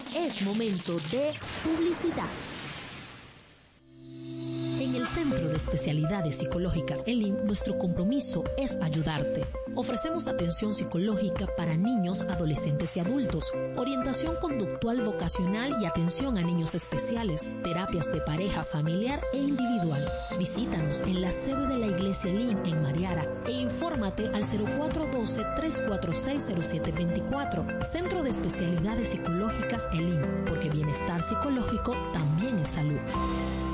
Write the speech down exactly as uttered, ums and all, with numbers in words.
Es momento de publicidad. En el Centro de Especialidades Psicológicas E L I M, nuestro compromiso es ayudarte. Ofrecemos atención psicológica para niños, adolescentes y adultos, orientación conductual vocacional y atención a niños especiales, terapias de pareja, familiar e individual. Visítanos en la sede de la Iglesia E L I M en Mariara e infórmate al cero cuatro uno dos, tres cuatro seis, cero siete dos cuatro. Centro de Especialidades Psicológicas E L I M, porque bienestar psicológico también es salud.